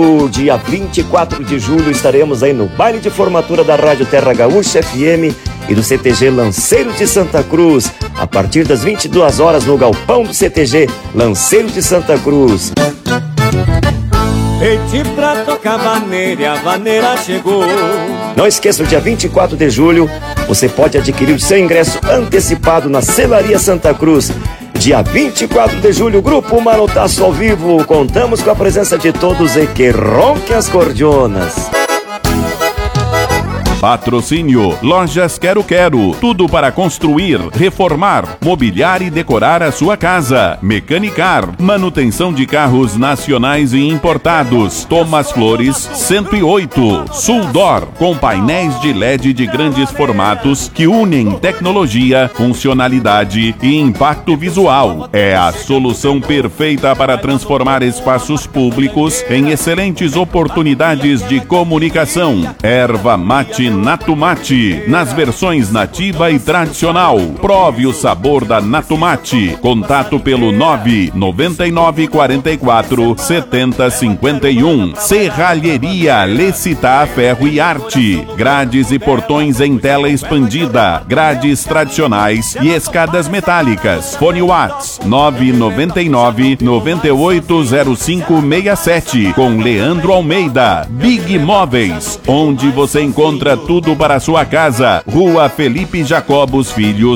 O dia 24 de julho estaremos aí no baile de formatura da Rádio Terra Gaúcha FM e do CTG Lanceiro de Santa Cruz, a partir das 22 horas no galpão do CTG Lanceiro de Santa Cruz. Pedi pra tocar vaneira e a vaneira chegou. Não esqueça, o dia 24 de julho você pode adquirir o seu ingresso antecipado na Celaria Santa Cruz. Dia 24 de julho, Grupo Manotaço ao vivo. Contamos com a presença de todos e que ronquem as cordionas. Patrocínio Lojas Quero Quero, tudo para construir, reformar, mobiliar e decorar a sua casa. Mecanicar, manutenção de carros nacionais e importados. Thomas Flores 108. Suldor, com painéis de LED de grandes formatos que unem tecnologia, funcionalidade e impacto visual. É a solução perfeita para transformar espaços públicos em excelentes oportunidades de comunicação. Erva mate Natumate, nas versões nativa e tradicional. Prove o sabor da Natumate. Contato pelo 999447051. Serralheria Lecita Ferro e Arte. Grades e portões em tela expandida, grades tradicionais e escadas metálicas. Fone Whats 999-980567 com Leandro Almeida. Big Móveis, onde você encontra tudo para a sua casa. Rua Felipe Jacobos Filho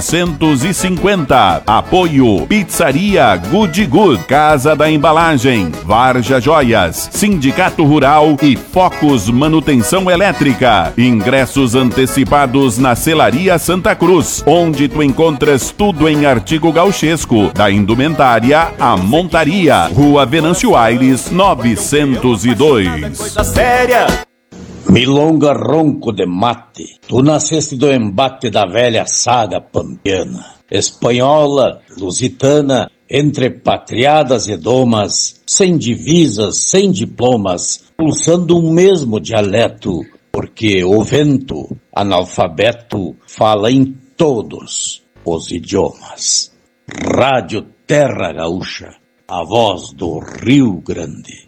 750. Apoio Pizzaria Good Good, Casa da Embalagem, Varja Joias, Sindicato Rural e Focus Manutenção Elétrica. Ingressos antecipados na Celaria Santa Cruz, onde tu encontras tudo em artigo gauchesco, da indumentária à montaria. Rua Venâncio Aires 902. Coisa séria. Milonga ronco de mate, tu nasceste do embate da velha saga pampiana, espanhola, lusitana, entre patriadas e domas, sem divisas, sem diplomas, pulsando um mesmo dialeto, porque o vento, analfabeto, fala em todos os idiomas. Rádio Terra Gaúcha, a voz do Rio Grande.